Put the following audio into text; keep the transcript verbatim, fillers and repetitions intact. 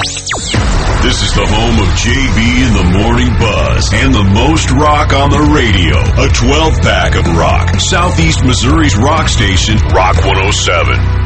This is the home of J B in the Morning Buzz and the most rock on the radio. A twelve pack of rock. Southeast Missouri's rock station, Rock one oh seven.